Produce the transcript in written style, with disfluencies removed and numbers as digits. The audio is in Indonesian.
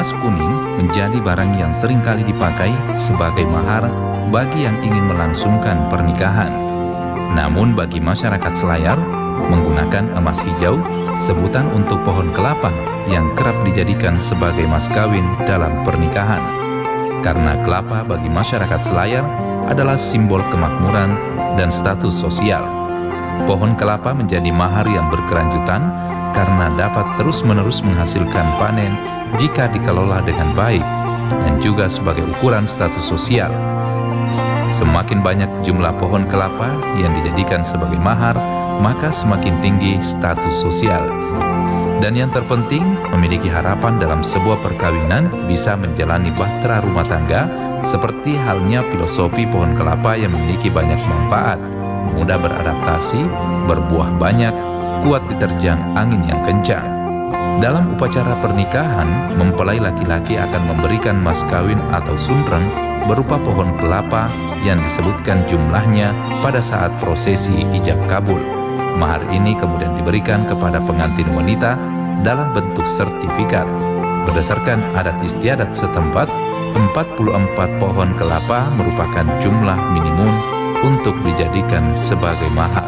Emas kuning menjadi barang yang seringkali dipakai sebagai mahar bagi yang ingin melangsungkan pernikahan. Namun bagi masyarakat Selayar, menggunakan emas hijau, sebutan untuk pohon kelapa yang kerap dijadikan sebagai mas kawin dalam pernikahan. Karena kelapa bagi masyarakat Selayar adalah simbol kemakmuran dan status sosial. Pohon kelapa menjadi mahar yang berkelanjutan karena dapat terus-menerus menghasilkan panen jika dikelola dengan baik, dan juga sebagai ukuran status sosial. Semakin banyak jumlah pohon kelapa yang dijadikan sebagai mahar, maka semakin tinggi status sosial. Dan yang terpenting, memiliki harapan dalam sebuah perkawinan bisa menjalani bahtera rumah tangga, seperti halnya filosofi pohon kelapa yang memiliki banyak manfaat, mudah beradaptasi, berbuah banyak, kuat diterjang angin yang kencang. Dalam upacara pernikahan, mempelai laki-laki akan memberikan mas kawin atau sunreng berupa pohon kelapa yang disebutkan jumlahnya pada saat prosesi ijab kabul. Mahar ini kemudian diberikan kepada pengantin wanita dalam bentuk sertifikat. Berdasarkan adat istiadat setempat, 44 pohon kelapa merupakan jumlah minimum untuk dijadikan sebagai mahar.